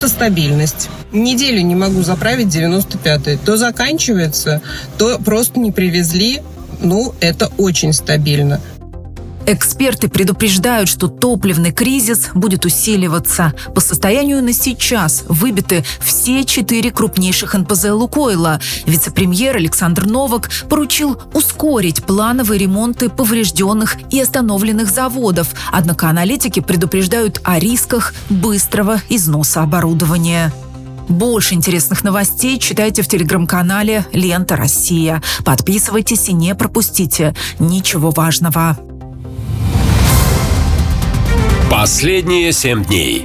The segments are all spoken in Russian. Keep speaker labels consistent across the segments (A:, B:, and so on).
A: Стабильность. Неделю не могу заправить 95-й. То заканчивается, то просто не привезли. Это очень стабильно.
B: Эксперты предупреждают, что топливный кризис будет усиливаться. По состоянию на сейчас выбиты все 4 крупнейших НПЗ «Лукойла». Вице-премьер Александр Новак поручил ускорить плановые ремонты поврежденных и остановленных заводов. Однако аналитики предупреждают о рисках быстрого износа оборудования. Больше интересных новостей читайте в телеграм-канале «Лента Россия». Подписывайтесь и не пропустите ничего важного.
C: Последние 7 дней.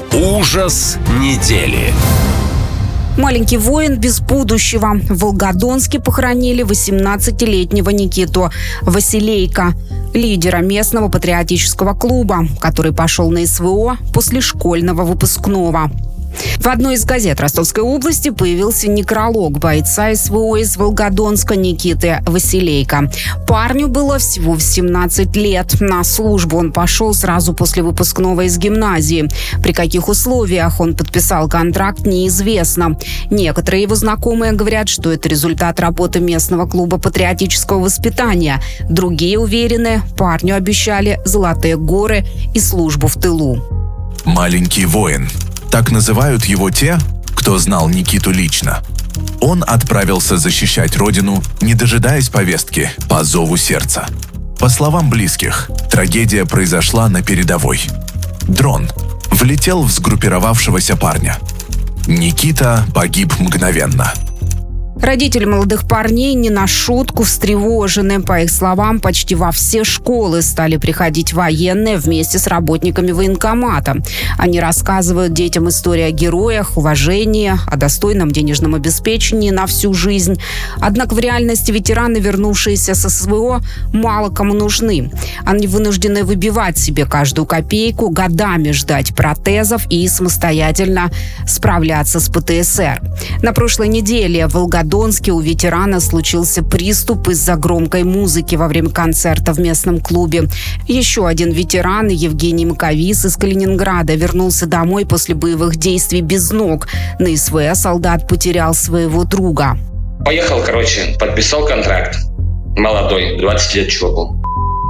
C: Ужас недели.
D: Маленький воин без будущего. В Волгодонске похоронили 18-летнего Никиту Василейка, лидера местного патриотического клуба, который пошел на СВО после школьного выпускного. В одной из газет Ростовской области появился некролог бойца СВО из Волгодонска Никиты Василейка. Парню было всего 17 лет. На службу он пошел сразу после выпускного из гимназии. При каких условиях он подписал контракт, неизвестно. Некоторые его знакомые говорят, что это результат работы местного клуба патриотического воспитания. Другие уверены, парню обещали золотые горы и службу в тылу.
E: Маленький воин. Так называют его те, кто знал Никиту лично. Он отправился защищать родину, не дожидаясь повестки, по зову сердца. По словам близких, трагедия произошла на передовой. Дрон влетел в сгруппировавшегося парня. Никита погиб мгновенно.
D: Родители молодых парней не на шутку встревожены. По их словам, почти во все школы стали приходить военные вместе с работниками военкомата. Они рассказывают детям истории о героях, уважении, о достойном денежном обеспечении на всю жизнь. Однако в реальности ветераны, вернувшиеся со СВО, мало кому нужны. Они вынуждены выбивать себе каждую копейку, годами ждать протезов и самостоятельно справляться с ПТСР. На прошлой неделе в Волгодонске у ветерана случился приступ из-за громкой музыки во время концерта в местном клубе. Еще один ветеран, Евгений Маковис из Калининграда, вернулся домой после боевых действий без ног. На СВО солдат потерял своего друга.
F: Поехал, подписал контракт. Молодой, 20 лет чего был.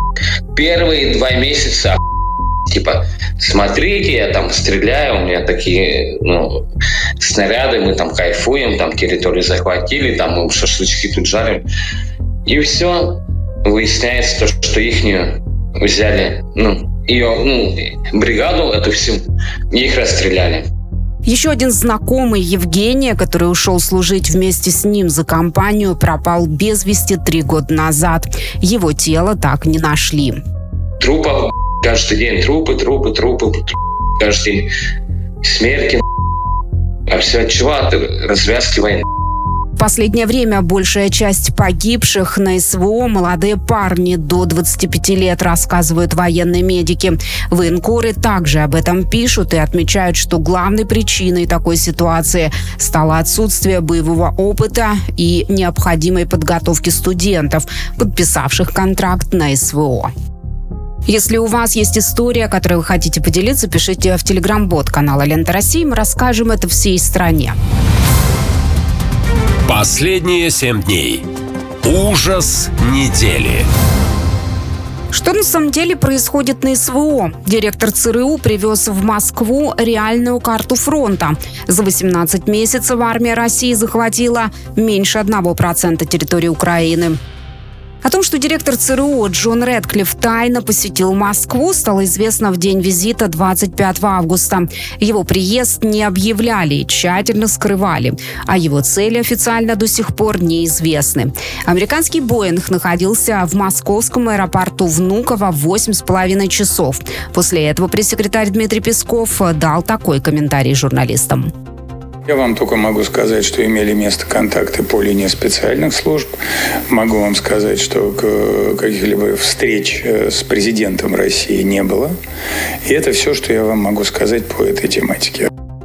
F: Первые 2 месяца смотрите, я там стреляю, у меня такие, снаряды, мы там кайфуем, там территорию захватили, там мы шашлычки тут жарим. И все, выясняется то, что ихнюю взяли, ее, бригаду эту всю, их расстреляли.
D: Еще один знакомый Евгения, который ушел служить вместе с ним за компанию, пропал без вести 3 года назад. Его тело так и не нашли.
F: Трупов, каждый день трупы, каждый день смерти. А все от чего? От развязки войны.
D: В последнее время большая часть погибших на СВО – молодые парни до 25 лет, рассказывают военные медики. Военкоры также об этом пишут и отмечают, что главной причиной такой ситуации стало отсутствие боевого опыта и необходимой подготовки студентов, подписавших контракт на СВО. Если у вас есть история, которой вы хотите поделиться, пишите в телеграм-бот канала «Лента России». Мы расскажем это всей стране.
C: Последние 7 дней. Ужас недели.
D: Что на самом деле происходит на СВО? Директор ЦРУ привез в Москву реальную карту фронта. За 18 месяцев армия России захватила меньше 1% территории Украины. О том, что директор ЦРУ Джон Рэдклифф тайно посетил Москву, стало известно в день визита 25 августа. Его приезд не объявляли и тщательно скрывали, а его цели официально до сих пор неизвестны. Американский «Боинг» находился в московском аэропорту Внуково 8,5 часов. После этого пресс-секретарь Дмитрий Песков дал такой комментарий журналистам.
G: Я вам только могу сказать, что имели место контакты по линии специальных служб. Могу вам сказать, что каких-либо встреч с президентом России не было. И это все, что я вам могу сказать по этой тематике.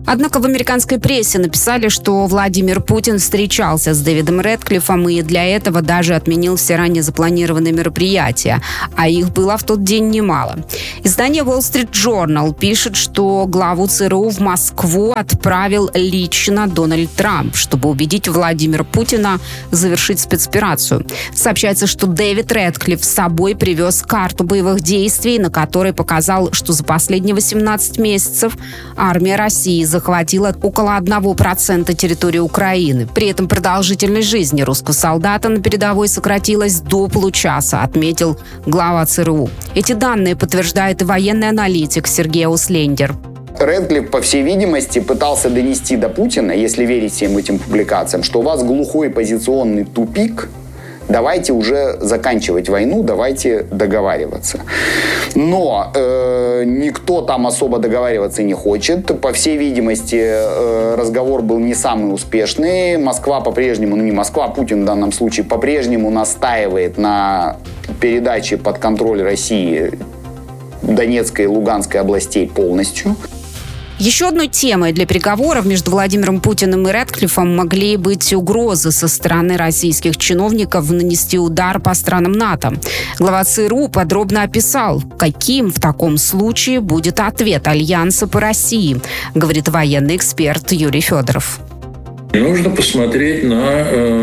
D: Однако в американской прессе написали, что Владимир Путин встречался с Дэвидом Рэдклиффом и для этого даже отменил все ранее запланированные мероприятия, а их было в тот день немало. Издание Wall Street Journal пишет, что главу ЦРУ в Москву отправил лично Дональд Трамп, чтобы убедить Владимира Путина завершить спецоперацию. Сообщается, что Дэвид Рэдклифф с собой привез карту боевых действий, на которой показал, что за последние 18 месяцев армия России захватила около 1% территории Украины. При этом продолжительность жизни русского солдата на передовой сократилась до получаса, отметил глава ЦРУ. Эти данные подтверждает и военный аналитик Сергей Услендер.
H: Рэдклифф, по всей видимости, пытался донести до Путина, если верить всем этим публикациям, что у вас глухой позиционный тупик, давайте уже заканчивать войну, давайте договариваться. Но никто там особо договариваться не хочет. По всей видимости, разговор был не самый успешный. Москва по-прежнему, не Москва, Путин в данном случае по-прежнему настаивает на передаче под контроль России Донецкой и Луганской областей полностью.
D: Еще одной темой для переговоров между Владимиром Путиным и Рэдклиффом могли быть угрозы со стороны российских чиновников нанести удар по странам НАТО. Глава ЦРУ подробно описал, каким в таком случае будет ответ Альянса по России, говорит военный эксперт Юрий Федоров.
I: Нужно посмотреть на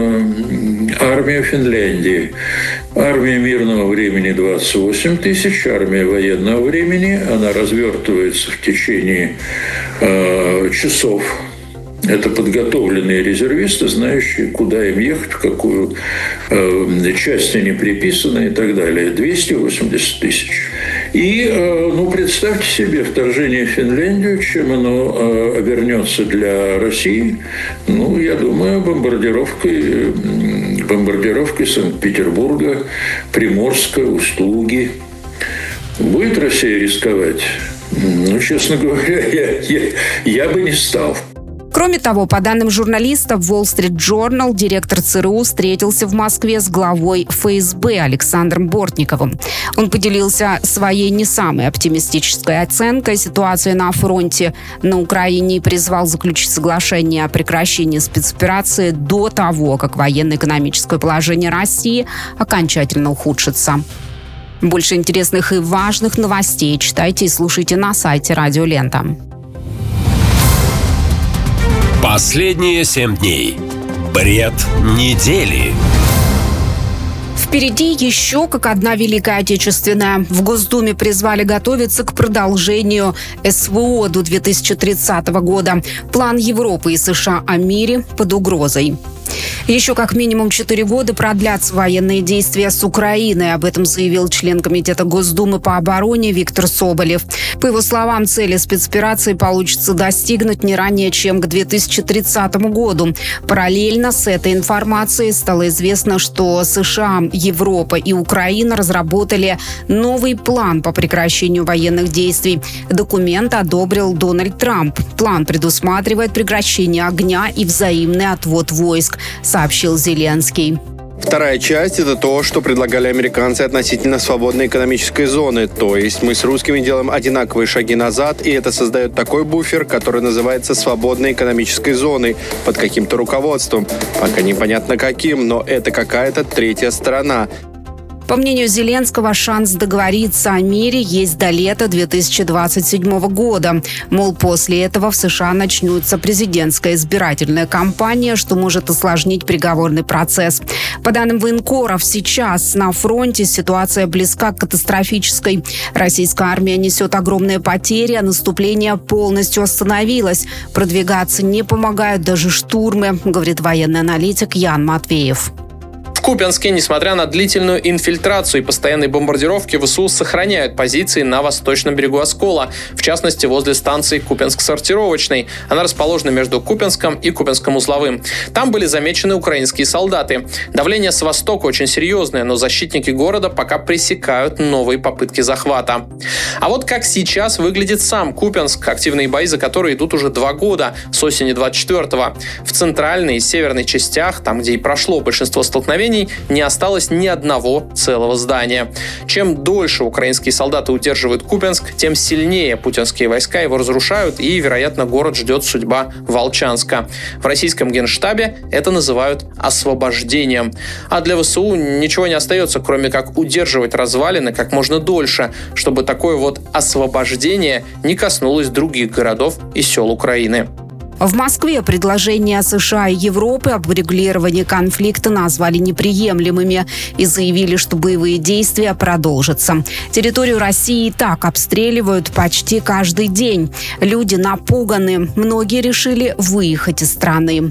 I: армию Финляндии. Армия мирного времени 28 тысяч, армия военного времени. Она развертывается в течение часов. Это подготовленные резервисты, знающие, куда им ехать, в какую часть они приписаны и так далее. 280 тысяч. И, представьте себе вторжение в Финляндию, чем оно обернется для России. Я думаю, бомбардировкой Санкт-Петербурга, Приморска, Усть-Луги. Будет Россия рисковать? Честно говоря, я бы не стал.
D: Кроме того, по данным журналистов Wall Street Journal, директор ЦРУ встретился в Москве с главой ФСБ Александром Бортниковым. Он поделился своей не самой оптимистической оценкой ситуации на фронте на Украине и призвал заключить соглашение о прекращении спецоперации до того, как военно-экономическое положение России окончательно ухудшится. Больше интересных и важных новостей читайте и слушайте на сайте Радио Лента.
C: Последние 7 дней. Бред недели.
D: Впереди еще как одна Великая Отечественная. В Госдуме призвали готовиться к продолжению СВО до 2030 года. План Европы и США о мире под угрозой. Еще как минимум 4 года продлятся военные действия с Украиной. Об этом заявил член Комитета Госдумы по обороне Виктор Соболев. По его словам, цели спецоперации получится достигнуть не ранее, чем к 2030 году. Параллельно с этой информацией стало известно, что США, Европа и Украина разработали новый план по прекращению военных действий. Документ одобрил Дональд Трамп. План предусматривает прекращение огня и взаимный отвод войск, сообщил Зеленский.
J: Вторая часть – это то, что предлагали американцы относительно свободной экономической зоны. То есть мы с русскими делаем одинаковые шаги назад, и это создает такой буфер, который называется свободной экономической зоной под каким-то руководством. Пока непонятно каким, но это какая-то третья сторона.
D: По мнению Зеленского, шанс договориться о мире есть до лета 2027 года. Мол, после этого в США начнется президентская избирательная кампания, что может осложнить переговорный процесс. По данным военкоров, сейчас на фронте ситуация близка к катастрофической. Российская армия несет огромные потери, а наступление полностью остановилось. Продвигаться не помогают даже штурмы, говорит военный аналитик Ян Матвеев.
K: В Купянске, несмотря на длительную инфильтрацию и постоянные бомбардировки, ВСУ сохраняют позиции на восточном берегу Оскола, в частности, возле станции Купянск-сортировочной. Она расположена между Купянском и Купянском-узловым. Там были замечены украинские солдаты. Давление с востока очень серьезное, но защитники города пока пресекают новые попытки захвата. А вот как сейчас выглядит сам Купянск, активные бои за которые идут уже 2 года, с осени 24-го. В центральной и северной частях, там, где и прошло большинство столкновений, укреплений не осталось ни одного целого здания. Чем дольше украинские солдаты удерживают Купянск, тем сильнее путинские войска его разрушают, и, вероятно, город ждет судьба Волчанска. В российском Генштабе это называют освобождением. А для ВСУ ничего не остается, кроме как удерживать развалины как можно дольше, чтобы такое вот освобождение не коснулось других городов и сел Украины.
D: В Москве предложения США и Европы об урегулировании конфликта назвали неприемлемыми и заявили, что боевые действия продолжатся. Территорию России и так обстреливают почти каждый день. Люди напуганы. Многие решили выехать из страны.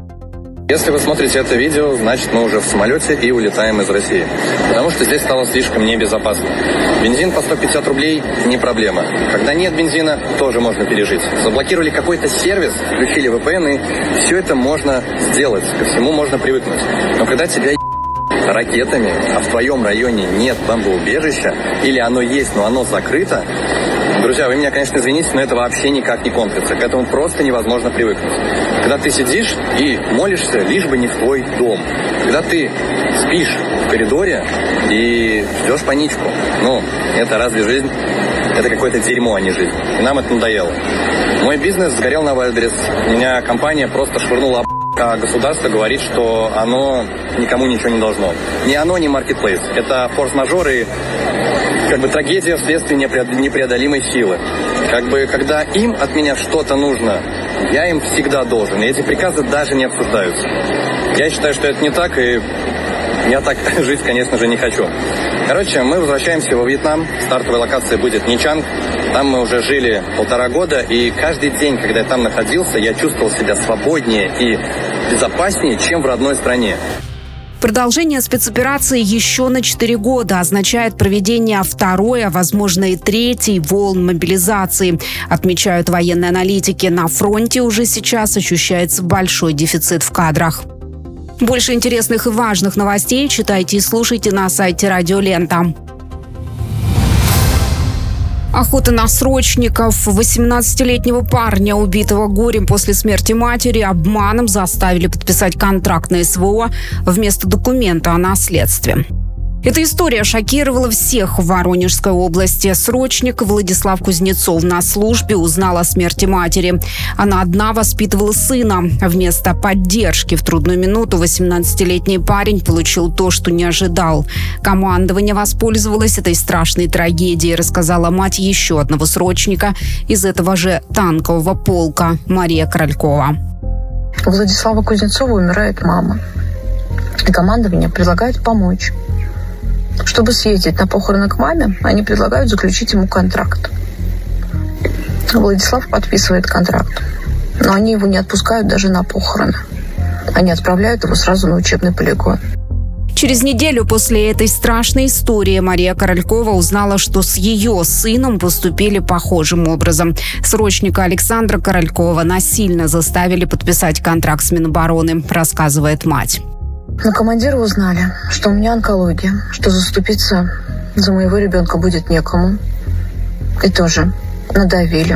L: Если вы смотрите это видео, значит, мы уже в самолете и улетаем из России. Потому что здесь стало слишком небезопасно. Бензин по 150 рублей – не проблема. Когда нет бензина, тоже можно пережить. Заблокировали какой-то сервис, включили VPN, и все это можно сделать. Ко всему можно привыкнуть. Но когда тебя ракетами, а в твоем районе нет бомбоубежища, или оно есть, но оно закрыто, друзья, вы меня, конечно, извините, но это вообще никак не контрится. К этому просто невозможно привыкнуть. Когда ты сидишь и молишься, лишь бы не в твой дом. Когда ты спишь в коридоре и ждешь паничку. Это разве жизнь? Это какое-то дерьмо, а не жизнь. И нам это надоело. Мой бизнес сгорел на Вайлдберрис. Меня компания просто швырнула, а государство говорит, что оно никому ничего не должно. Ни оно, ни маркетплейс. Это форс-мажор и трагедия вследствие непреодолимой силы. Когда им от меня что-то нужно, я им всегда должен. И эти приказы даже не обсуждаются. Я считаю, что это не так, и я так жить, конечно же, не хочу. Мы возвращаемся во Вьетнам. Стартовая локация будет Ничанг. Там мы уже жили 1,5 года, и каждый день, когда я там находился, я чувствовал себя свободнее и безопаснее, чем в родной стране.
D: Продолжение спецоперации еще на 4 года означает проведение 2-й, а возможно и 3-й волн мобилизации. Отмечают военные аналитики. На фронте уже сейчас ощущается большой дефицит в кадрах. Больше интересных и важных новостей читайте и слушайте на сайте Радио Лента. Охота на срочников. 18-летнего парня, убитого горем после смерти матери, обманом заставили подписать контракт на СВО вместо документа о наследстве. Эта история шокировала всех в Воронежской области. Срочник Владислав Кузнецов на службе узнал о смерти матери. Она одна воспитывала сына. Вместо поддержки в трудную минуту 18-летний парень получил то, что не ожидал. Командование воспользовалось этой страшной трагедией, рассказала мать еще одного срочника из этого же танкового полка Мария Королькова.
M: У Владислава Кузнецова умирает мама. И командование предлагает помочь. Чтобы съездить на похороны к маме, они предлагают заключить ему контракт. Владислав подписывает контракт, но они его не отпускают даже на похороны. Они отправляют его сразу на учебный полигон.
D: Через неделю после этой страшной истории Мария Королькова узнала, что с ее сыном поступили похожим образом. Срочника Александра Королькова насильно заставили подписать контракт с Минобороны, рассказывает мать.
M: Но командиры узнали, что у меня онкология, что заступиться за моего ребенка будет некому. И тоже надавили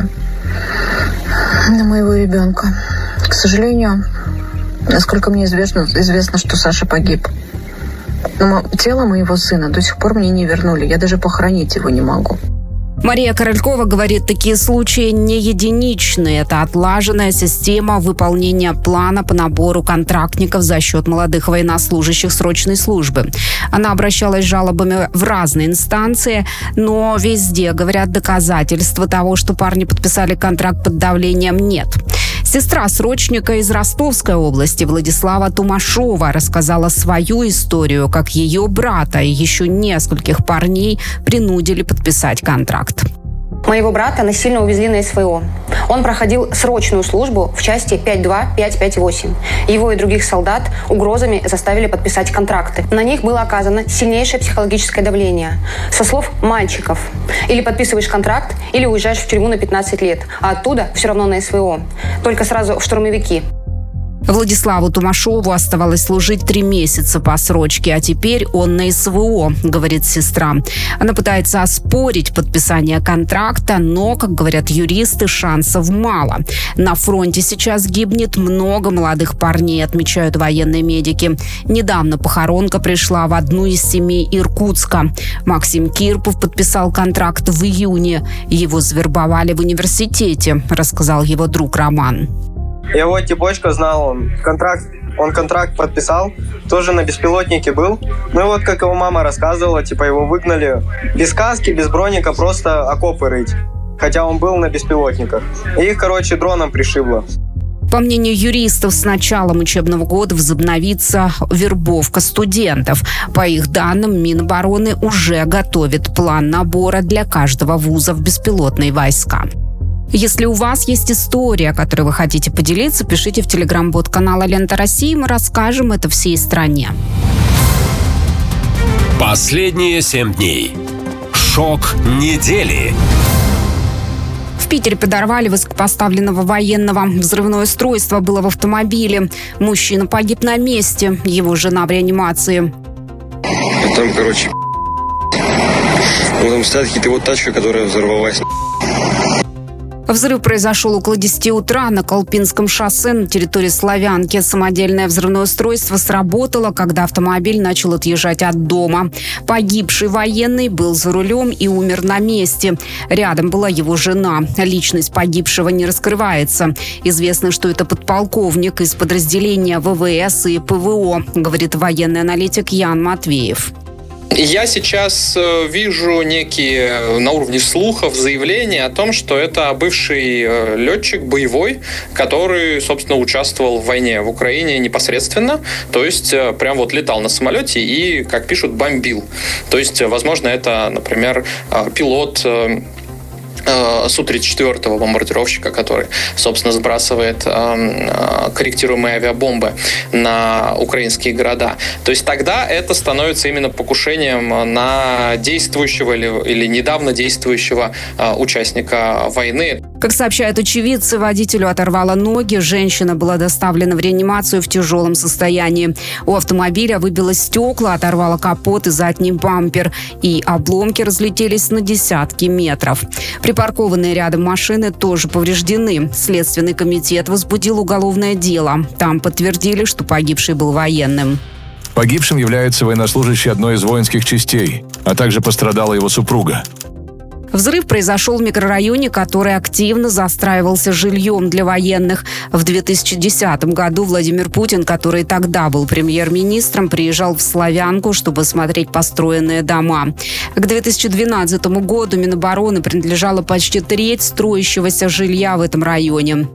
M: на моего ребенка. К сожалению, насколько мне известно, что Саша погиб. Но тело моего сына до сих пор мне не вернули. Я даже похоронить его не могу.
D: Мария Королькова говорит, такие случаи не единичные. Это отлаженная система выполнения плана по набору контрактников за счет молодых военнослужащих срочной службы. Она обращалась с жалобами в разные инстанции, но везде, говорят, доказательства того, что парни подписали контракт под давлением, нет. Сестра срочника из Ростовской области Владислава Тумашова рассказала свою историю, как ее брата и еще нескольких парней принудили подписать контракт.
N: Моего брата насильно увезли на СВО. Он проходил срочную службу в части 52558. Его и других солдат угрозами заставили подписать контракты. На них было оказано сильнейшее психологическое давление. Со слов мальчиков. Или подписываешь контракт, или уезжаешь в тюрьму на 15 лет. А оттуда все равно на СВО. Только сразу в штурмовики.
D: Владиславу Тумашову оставалось служить 3 месяца по срочке, а теперь он на СВО, говорит сестра. Она пытается оспорить подписание контракта, но, как говорят юристы, шансов мало. На фронте сейчас гибнет много молодых парней, отмечают военные медики. Недавно похоронка пришла в одну из семей Иркутска. Максим Кирпов подписал контракт в июне. Его завербовали в университете, рассказал его друг Роман.
O: Его типочка знал, он контракт подписал, тоже на беспилотнике был. Ну и вот, как его мама рассказывала, его выгнали без каски, без броника, просто окопы рыть. Хотя он был на беспилотниках. И их, дроном пришибло.
D: По мнению юристов, с началом учебного года возобновится вербовка студентов. По их данным, Минобороны уже готовит план набора для каждого вуза в беспилотные войска. Если у вас есть история, которой вы хотите поделиться, пишите в телеграм-бот канала «Лента России», мы расскажем это всей стране.
C: Последние 7 дней. Шок недели.
D: В Питере подорвали высокопоставленного военного. Взрывное устройство было в автомобиле. Мужчина погиб на месте, его жена в реанимации.
P: Там, там стоят какие-то тачка, которая взорвалась.
D: Взрыв произошел около 10 утра на Колпинском шоссе на территории Славянки. Самодельное взрывное устройство сработало, когда автомобиль начал отъезжать от дома. Погибший военный был за рулем и умер на месте. Рядом была его жена. Личность погибшего не раскрывается. Известно, что это подполковник из подразделения ВВС и ПВО, говорит военный аналитик Ян Матвеев.
K: Я сейчас вижу некие на уровне слухов заявления о том, что это бывший летчик боевой, который, собственно, участвовал в войне в Украине непосредственно. То есть прям летал на самолете и, как пишут, бомбил. То есть, возможно, это, например, пилот Су-34 бомбардировщика, который, собственно, сбрасывает корректируемые авиабомбы на украинские города. То есть тогда это становится именно покушением на действующего или недавно действующего участника войны.
D: Как сообщают очевидцы, водителю оторвало ноги, женщина была доставлена в реанимацию в тяжелом состоянии. У автомобиля выбило стекла, оторвало капот и задний бампер, и обломки разлетелись на десятки метров. Припаркованные рядом машины тоже повреждены. Следственный комитет возбудил уголовное дело. Там подтвердили, что погибший был военным.
Q: Погибшим является военнослужащий одной из воинских частей, а также пострадала его супруга.
D: Взрыв произошел в микрорайоне, который активно застраивался жильем для военных. В 2010 году Владимир Путин, который тогда был премьер-министром, приезжал в Славянку, чтобы смотреть построенные дома. К 2012 году Минобороны принадлежала почти треть строящегося жилья в этом районе.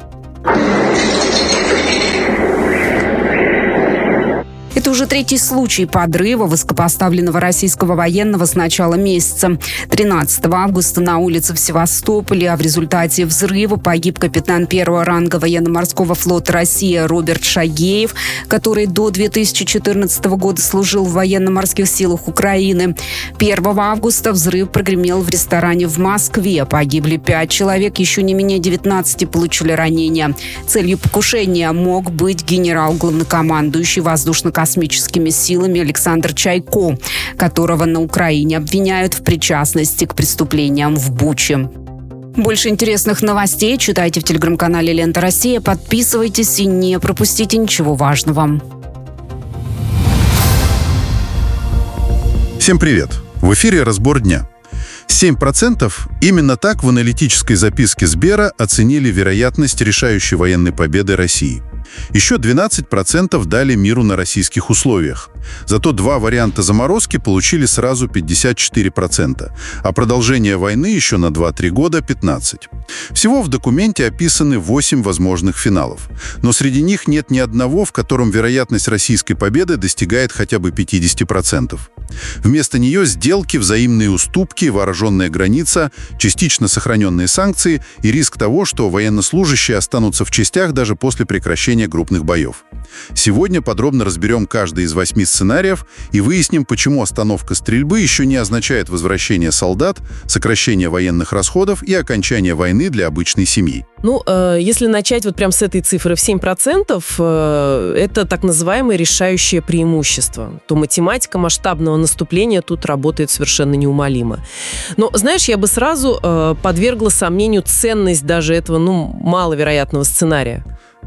D: Это уже 3-й случай подрыва высокопоставленного российского военного с начала месяца. 13 августа на улице в Севастополе, а в результате взрыва погиб капитан 1-го ранга военно-морского флота России Роберт Шагеев, который до 2014 года служил в военно-морских силах Украины. 1 августа взрыв прогремел в ресторане в Москве. Погибли 5 человек, еще не менее 19 получили ранения. Целью покушения мог быть генерал-главнокомандующий воздушно-космическими силами Александр Чайко, которого на Украине обвиняют в причастности к преступлениям в Буче. Больше интересных новостей читайте в телеграм-канале «Лента Россия». Подписывайтесь и не пропустите ничего важного.
R: Всем привет! В эфире «Разбор дня». 7% именно так в аналитической записке Сбера оценили вероятность решающей военной победы России. Еще 12% дали миру на российских условиях. Зато 2 варианта заморозки получили сразу 54%, а продолжение войны еще на 2-3 года – 15%. Всего в документе описаны 8 возможных финалов. Но среди них нет ни одного, в котором вероятность российской победы достигает хотя бы 50%. Вместо нее сделки, взаимные уступки, вооруженная граница, частично сохраненные санкции и риск того, что военнослужащие останутся в частях даже после прекращения ведения группных боев. Сегодня подробно разберем каждый из 8 сценариев и выясним, почему остановка стрельбы еще не означает возвращение солдат, сокращение военных расходов и окончание войны для обычной семьи.
S: Ну, если начать вот прям с этой цифры в 7%, это так называемое решающее преимущество. То математика масштабного наступления тут работает совершенно неумолимо. Но, знаешь, я бы сразу подвергла сомнению ценность даже этого, маловероятного сценария.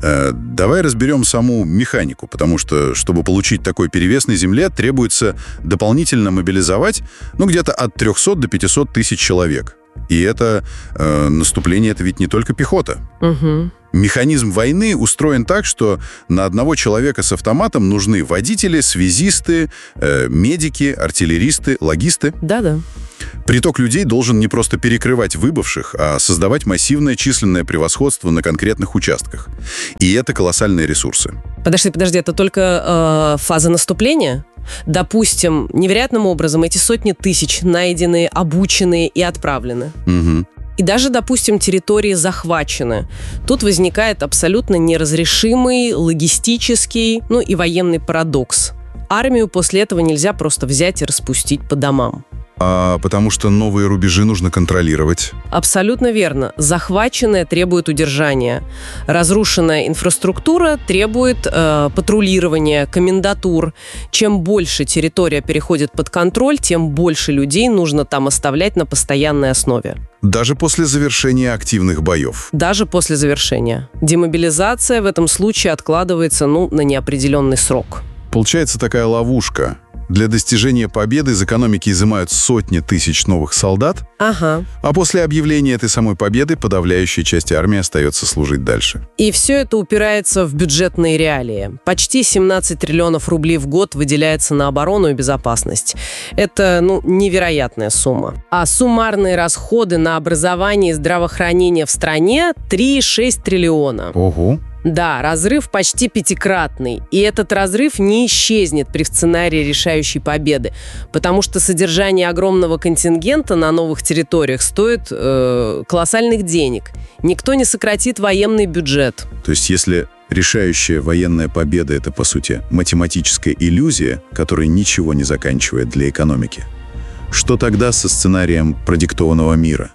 R: Давай разберем саму механику, потому что, чтобы получить такой перевес на земле, требуется дополнительно мобилизовать, где-то от 300 до 500 тысяч человек. И это наступление, это ведь не только пехота.
S: Угу.
R: Механизм войны устроен так, что на одного человека с автоматом нужны водители, связисты, медики, артиллеристы, логисты.
S: Да-да.
R: Приток людей должен не просто перекрывать выбывших, а создавать массивное численное превосходство на конкретных участках. И это колоссальные ресурсы.
S: Подожди, это только фаза наступления? Допустим, невероятным образом эти сотни тысяч найдены, обучены и отправлены.
R: Угу.
S: И даже, допустим, территории захвачены. Тут возникает абсолютно неразрешимый логистический, и военный парадокс. Армию после этого нельзя просто взять и распустить по домам.
R: Потому что новые рубежи нужно контролировать.
S: Абсолютно верно. Захваченное требует удержания. Разрушенная инфраструктура требует патрулирования, комендатур. Чем больше территория переходит под контроль, тем больше людей нужно там оставлять на постоянной основе.
R: Даже после завершения активных боев?
S: Даже после завершения. Демобилизация в этом случае откладывается, на неопределенный срок.
R: Получается такая ловушка. Для достижения победы из экономики изымают сотни тысяч новых солдат,
S: ага.
R: А после объявления этой самой победы подавляющая часть армии остается служить дальше.
S: И все это упирается в бюджетные реалии. Почти 17 триллионов рублей в год выделяется на оборону и безопасность. Это, невероятная сумма. А суммарные расходы на образование и здравоохранение в стране 3,6 триллиона.
R: Ого!
S: Да, разрыв почти 5-кратный. И этот разрыв не исчезнет при сценарии решающей победы, потому что содержание огромного контингента на новых территориях стоит колоссальных денег. Никто не сократит военный бюджет.
R: То есть если решающая военная победа – это, по сути, математическая иллюзия, которая ничего не заканчивает для экономики, что тогда со сценарием продиктованного мира?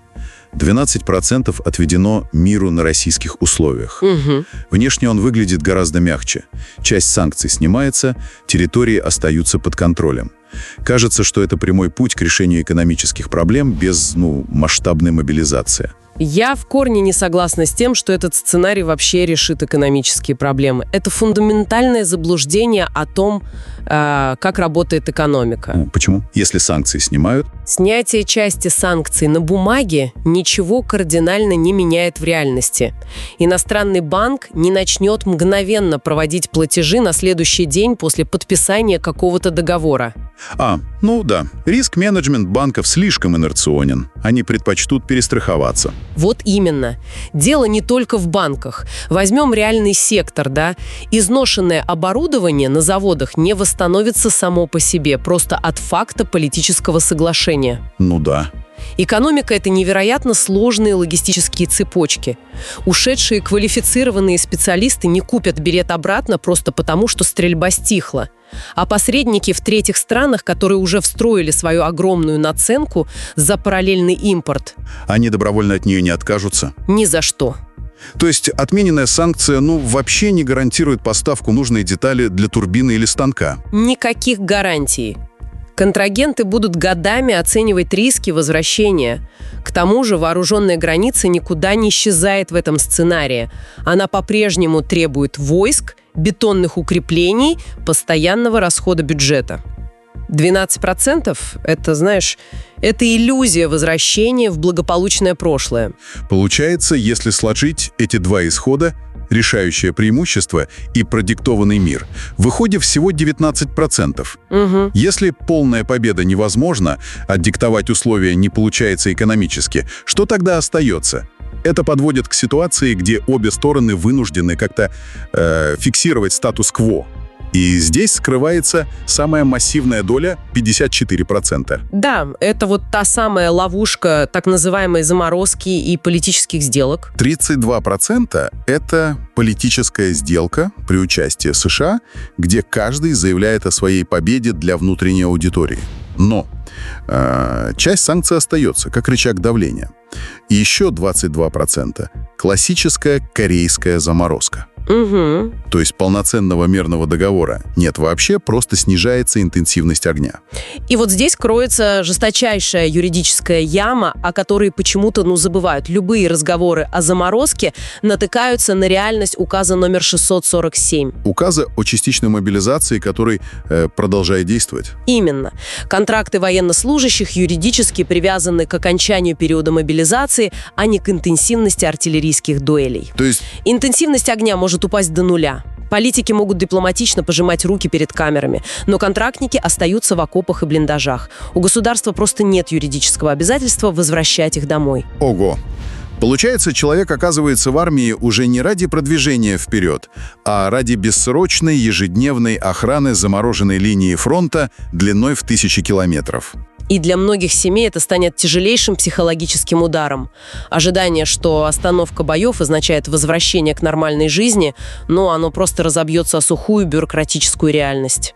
R: 12% отведено миру на российских условиях.
S: Угу.
R: Внешне он выглядит гораздо мягче. Часть санкций снимается, территории остаются под контролем. Кажется, что это прямой путь к решению экономических проблем без, масштабной мобилизации.
S: Я в корне не согласна с тем, что этот сценарий вообще решит экономические проблемы. Это фундаментальное заблуждение о том, как работает экономика.
R: Почему? Если санкции снимают?
S: Снятие части санкций на бумаге ничего кардинально не меняет в реальности. Иностранный банк не начнет мгновенно проводить платежи на следующий день после подписания какого-то договора.
R: Да. Риск-менеджмент банков слишком инерционен. Они предпочтут перестраховаться.
S: Вот именно. Дело не только в банках. Возьмем реальный сектор, да? Изношенное оборудование на заводах не восстановится само по себе, просто от факта политического соглашения.
R: Да.
S: Экономика – это невероятно сложные логистические цепочки. Ушедшие квалифицированные специалисты не купят билет обратно просто потому, что стрельба стихла. А посредники в третьих странах, которые уже встроили свою огромную наценку за параллельный импорт.
R: Они добровольно от нее не откажутся?
S: Ни за что.
R: То есть отмененная санкция, вообще не гарантирует поставку нужной детали для турбины или станка?
S: Никаких гарантий. Контрагенты будут годами оценивать риски возвращения. К тому же вооруженная граница никуда не исчезает в этом сценарии. Она по-прежнему требует войск, бетонных укреплений, постоянного расхода бюджета. 12% – это иллюзия возвращения в благополучное прошлое.
R: Получается, если сложить эти два исхода, решающее преимущество и продиктованный мир, выходит всего 19%.
S: Угу.
R: Если полная победа невозможна, а диктовать условия не получается экономически, что тогда остается? Это подводит к ситуации, где обе стороны вынуждены как-то фиксировать статус-кво. И здесь скрывается самая массивная доля – 54%.
S: Да, это вот та самая ловушка так называемой заморозки и политических сделок.
R: 32% – это политическая сделка при участии США, где каждый заявляет о своей победе для внутренней аудитории. Но часть санкций остается, как рычаг давления. И еще 22% – классическая корейская заморозка.
S: Угу.
R: То есть полноценного мирного договора нет вообще, просто снижается интенсивность огня.
S: И вот здесь кроется жесточайшая юридическая яма, о которой почему-то забывают. Любые разговоры о заморозке натыкаются на реальность указа номер 647.
R: Указа о частичной мобилизации, который продолжает действовать.
S: Именно. Контракты военнослужащих юридически привязаны к окончанию периода мобилизации, а не к интенсивности артиллерийских дуэлей.
R: То есть
S: интенсивность огня может упасть до нуля. Политики могут дипломатично пожимать руки перед камерами, но контрактники остаются в окопах и блиндажах. У государства просто нет юридического обязательства возвращать их домой.
R: Ого! Получается, человек оказывается в армии уже не ради продвижения вперед, а ради бессрочной ежедневной охраны замороженной линии фронта длиной в 1000 километров.
S: И для многих семей это станет тяжелейшим психологическим ударом. Ожидание, что остановка боев означает возвращение к нормальной жизни, но оно просто разобьется о сухую бюрократическую реальность.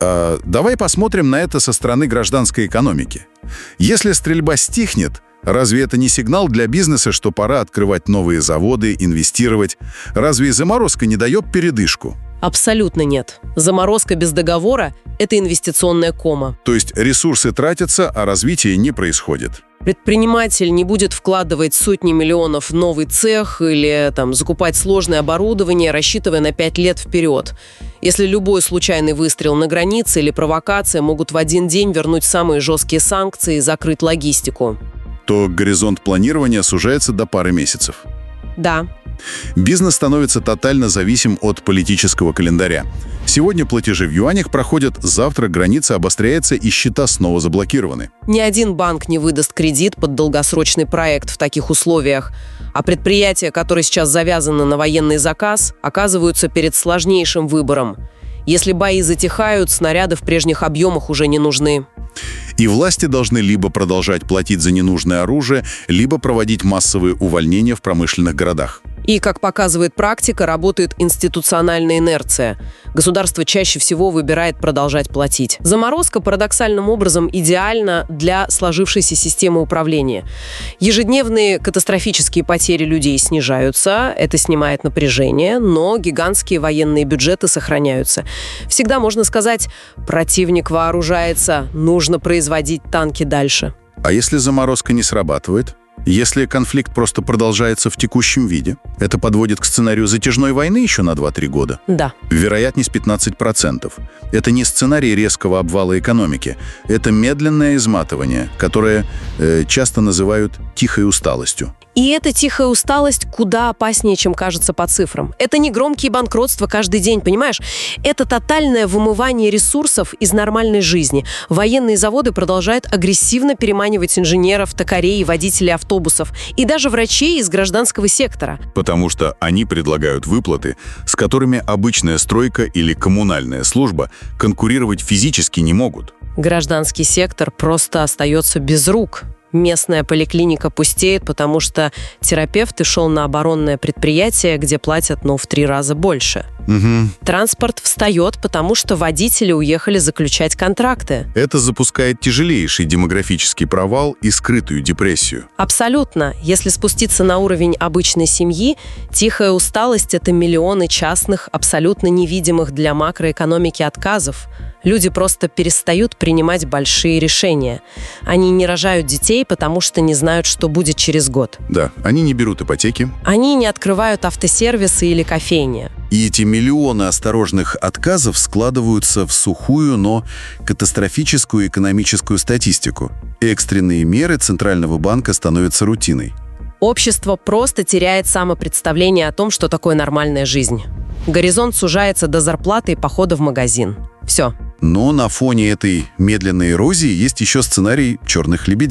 R: Давай посмотрим на это со стороны гражданской экономики. Если стрельба стихнет, разве это не сигнал для бизнеса, что пора открывать новые заводы, инвестировать? Разве заморозка не дает передышку?
S: Абсолютно нет. Заморозка без договора – это инвестиционная кома.
R: То есть ресурсы тратятся, а развитие не происходит.
S: Предприниматель не будет вкладывать сотни миллионов в новый цех или закупать сложное оборудование, рассчитывая на 5 лет вперед. Если любой случайный выстрел на границе или провокация могут в один день вернуть самые жесткие санкции и закрыть логистику,
R: то горизонт планирования сужается до пары месяцев.
S: Да.
R: Бизнес становится тотально зависим от политического календаря. Сегодня платежи в юанях проходят, завтра граница обостряется и счета снова заблокированы.
S: Ни один банк не выдаст кредит под долгосрочный проект в таких условиях, а предприятия, которые сейчас завязаны на военный заказ, оказываются перед сложнейшим выбором. Если бои затихают, снаряды в прежних объемах уже не нужны.
R: И власти должны либо продолжать платить за ненужное оружие, либо проводить массовые увольнения в промышленных городах.
S: И, как показывает практика, работает институциональная инерция. Государство чаще всего выбирает продолжать платить. Заморозка парадоксальным образом идеальна для сложившейся системы управления. Ежедневные катастрофические потери людей снижаются, это снимает напряжение, но гигантские военные бюджеты сохраняются. Всегда можно сказать, противник вооружается, нужно производить танки дальше.
R: А если заморозка не срабатывает? Если конфликт просто продолжается в текущем виде, это подводит к сценарию затяжной войны еще на 2-3 года?
S: Да.
R: Вероятность 15%. Это не сценарий резкого обвала экономики. Это медленное изматывание, которое часто называют тихой усталостью.
S: И эта тихая усталость куда опаснее, чем кажется по цифрам. Это не громкие банкротства каждый день, понимаешь? Это тотальное вымывание ресурсов из нормальной жизни. Военные заводы продолжают агрессивно переманивать инженеров, токарей, водителей автобусов и даже врачей из гражданского сектора.
R: Потому что они предлагают выплаты, с которыми обычная стройка или коммунальная служба конкурировать физически не могут.
S: Гражданский сектор просто остается без рук. Местная поликлиника пустеет, потому что терапевт шел на оборонное предприятие, где платят, в 3 раза больше.
R: Угу.
S: Транспорт встает, потому что водители уехали заключать контракты.
R: Это запускает тяжелейший демографический провал и скрытую депрессию.
S: Абсолютно. Если спуститься на уровень обычной семьи, тихая усталость – это миллионы частных, абсолютно невидимых для макроэкономики отказов. Люди просто перестают принимать большие решения. Они не рожают детей, потому что не знают, что будет через год.
R: Да, они не берут ипотеки.
S: Они не открывают автосервисы или кофейни.
R: И эти миллионы осторожных отказов складываются в сухую, но катастрофическую экономическую статистику. Экстренные меры Центрального банка становятся рутиной.
S: Общество просто теряет самопредставление о том, что такое нормальная жизнь. Горизонт сужается до зарплаты и похода в магазин. Все.
R: Но на фоне этой медленной эрозии есть еще сценарий черных лебедей.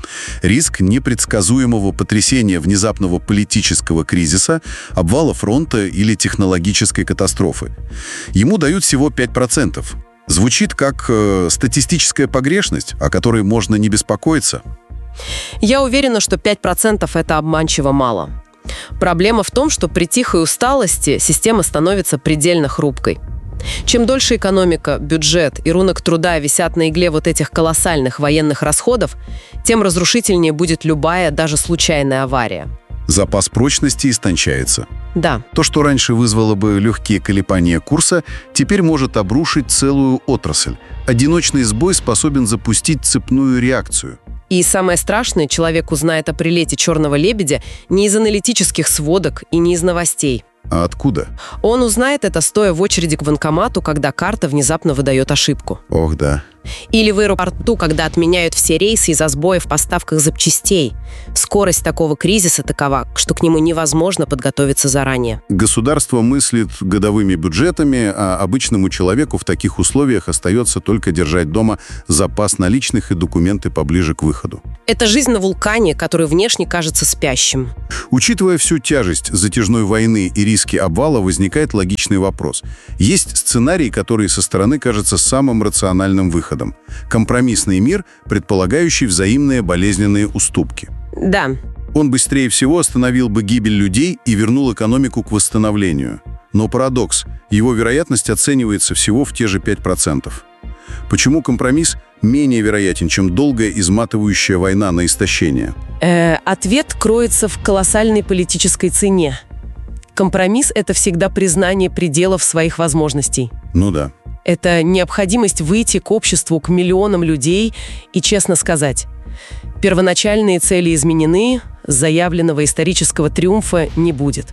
R: Риск непредсказуемого потрясения, внезапного политического кризиса, обвала фронта или технологической катастрофы. Ему дают всего 5%. Звучит как статистическая погрешность, о которой можно не беспокоиться.
S: Я уверена, что 5% – это обманчиво мало. Проблема в том, что при тихой усталости система становится предельно хрупкой. Чем дольше экономика, бюджет и рынок труда висят на игле вот этих колоссальных военных расходов, тем разрушительнее будет любая, даже случайная авария.
R: Запас прочности истончается.
S: Да.
R: То, что раньше вызвало бы легкие колебания курса, теперь может обрушить целую отрасль. Одиночный сбой способен запустить цепную реакцию.
S: И самое страшное, человек узнает о прилете «Черного лебедя» не из аналитических сводок и не из новостей.
R: А откуда?
S: Он узнает это, стоя в очереди к банкомату, когда карта внезапно выдает ошибку.
R: Ох, да.
S: Или в аэропорту, когда отменяют все рейсы из-за сбоя в поставках запчастей. Скорость такого кризиса такова, что к нему невозможно подготовиться заранее.
R: Государство мыслит годовыми бюджетами, а обычному человеку в таких условиях остается только держать дома запас наличных и документы поближе к выходу.
S: Это жизнь на вулкане, который внешне кажется спящим.
R: Учитывая всю тяжесть затяжной войны и риски обвала, возникает логичный вопрос. Есть сценарий, который со стороны кажется самым рациональным выходом. Компромиссный мир, предполагающий взаимные болезненные уступки.
S: Да.
R: Он быстрее всего остановил бы гибель людей и вернул экономику к восстановлению. Но парадокс. Его вероятность оценивается всего в те же 5%. Почему компромисс менее вероятен, чем долгая изматывающая война на истощение?
S: Ответ кроется в колоссальной политической цене. Компромисс – это всегда признание пределов своих возможностей.
R: Ну да.
S: Это необходимость выйти к обществу, к миллионам людей и честно сказать: первоначальные цели изменены, заявленного исторического триумфа не будет.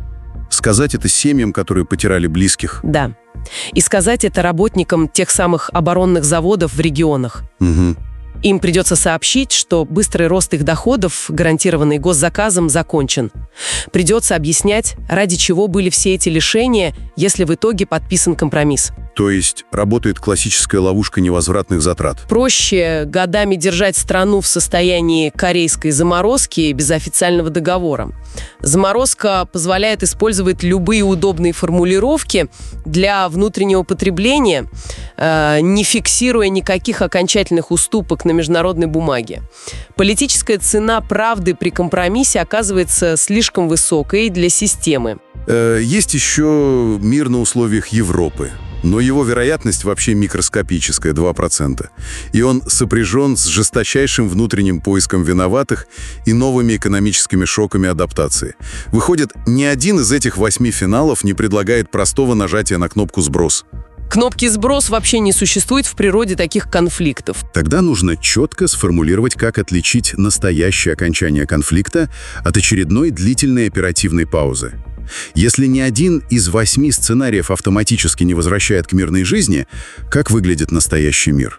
R: Сказать это семьям, которые потеряли близких.
S: Да. И сказать это работникам тех самых оборонных заводов в регионах.
R: Угу.
S: Им придется сообщить, что быстрый рост их доходов, гарантированный госзаказом, закончен. Придется объяснять, ради чего были все эти лишения, если в итоге подписан компромисс.
R: То есть работает классическая ловушка невозвратных затрат.
S: Проще годами держать страну в состоянии корейской заморозки без официального договора. Заморозка позволяет использовать любые удобные формулировки для внутреннего потребления, не фиксируя никаких окончательных уступок на международной бумаге. Политическая цена правды при компромиссе оказывается слишком высокой для системы.
R: Есть еще мир на условиях Европы. Но его вероятность вообще микроскопическая, 2%. И он сопряжен с жесточайшим внутренним поиском виноватых и новыми экономическими шоками адаптации. Выходит, ни один из этих 8 финалов не предлагает простого нажатия на кнопку «сброс».
S: Кнопки «сброс» вообще не существует в природе таких конфликтов.
R: Тогда нужно четко сформулировать, как отличить настоящее окончание конфликта от очередной длительной оперативной паузы. Если ни один из 8 сценариев автоматически не возвращает к мирной жизни, как выглядит настоящий мир?